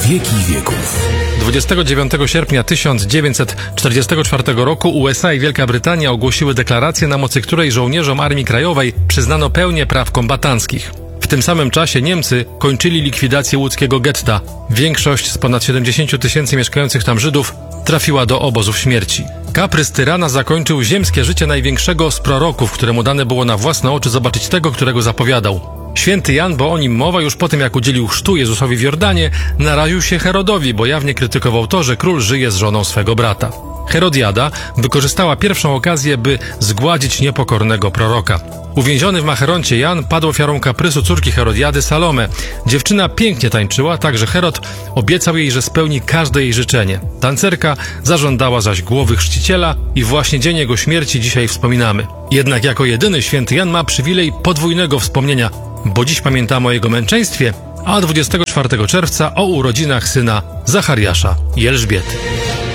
wieki wieków. 29 sierpnia 1944 roku USA i Wielka Brytania ogłosiły deklarację, na mocy której żołnierzom Armii Krajowej przyznano pełnię praw kombatanckich. W tym samym czasie Niemcy kończyli likwidację łódzkiego getta. Większość z ponad 70 tysięcy mieszkających tam Żydów trafiła do obozów śmierci. Kaprys tyrana zakończył ziemskie życie największego z proroków, któremu dane było na własne oczy zobaczyć tego, którego zapowiadał. Święty Jan, bo o nim mowa, już po tym jak udzielił chrztu Jezusowi w Jordanie, naraził się Herodowi, bo jawnie krytykował to, że król żyje z żoną swego brata. Herodiada wykorzystała pierwszą okazję, by zgładzić niepokornego proroka. Uwięziony w Macheroncie Jan padł ofiarą kaprysu córki Herodiady, Salome. Dziewczyna pięknie tańczyła, tak że Herod obiecał jej, że spełni każde jej życzenie. Tancerka zażądała zaś głowy chrzciciela i właśnie dzień jego śmierci dzisiaj wspominamy. Jednak jako jedyny święty Jan ma przywilej podwójnego wspomnienia, bo dziś pamiętamy o jego męczeństwie, a 24 czerwca o urodzinach syna Zachariasza i Elżbiety.